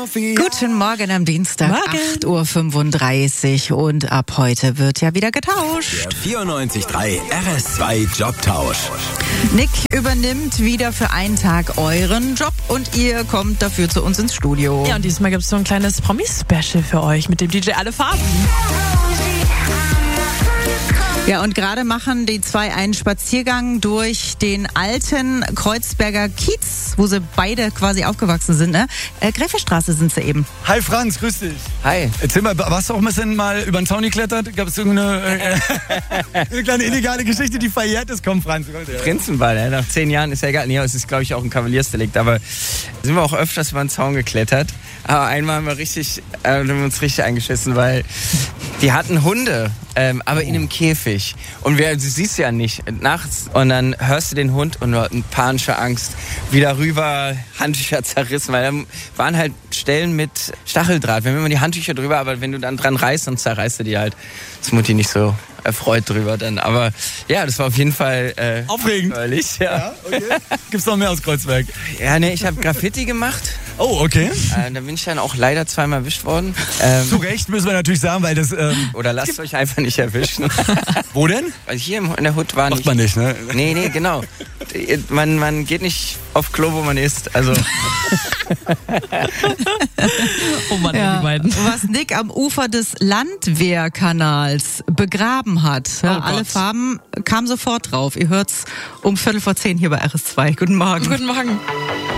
Guten Morgen am Dienstag, 8.35 Uhr und ab heute wird ja wieder getauscht. Der 94.3 RS2 Jobtausch. Nick übernimmt wieder für einen Tag euren Job und ihr kommt dafür zu uns ins Studio. Ja, und diesmal gibt es so ein kleines Promi-Special für euch mit dem DJ Alle Farben. Ja, und gerade machen die zwei einen Spaziergang durch den alten Kreuzberger Kiez, wo sie beide quasi aufgewachsen sind, ne? Gräfestraße sind sie eben. Hi Franz, grüß dich. Hi. Erzähl mal, warst du auch ein bisschen mal über den Zaun geklettert? Gab es irgendeine eine kleine illegale Geschichte, die verjährt ist? Komm Franz. Prinzenball, ja, nach 10 Jahren ist ja egal. Nee, es ist, glaube ich, auch ein Kavaliersdelikt. Aber sind wir auch öfters über den Zaun geklettert. Aber einmal haben wir uns richtig eingeschissen, weil die hatten Hunde, aber in einem Käfig. Und du siehst ja nicht nachts. Und dann hörst du den Hund und du hast eine panische Angst. Wieder rüber, Handtücher zerrissen, weil da waren halt Stellen mit Stacheldraht. Wir haben immer die Handtücher drüber, aber wenn du dann dran reißt, dann zerreißt du die halt. Das ist Mutti nicht so erfreut drüber dann. Aber ja, das war auf jeden Fall aufregend. Ja. Okay. Gibt's noch mehr aus Kreuzberg? Ja, ne, ich habe Graffiti gemacht. Oh, okay. Da bin ich dann auch leider zweimal erwischt worden. Zu Recht müssen wir natürlich sagen, weil das... Oder lasst euch einfach nicht erwischen. Wo denn? Weil hier in der Hut war Macht man nicht, ne? Nee, genau. Man geht nicht auf Klo, wo man isst. Also... Oh Mann, Ja, die beiden. was Nick am Ufer des Landwehrkanals begraben hat. Ja, alle Farben kam sofort drauf. Ihr hört's um 9:45 hier bei RS2. Guten Morgen. Guten Morgen.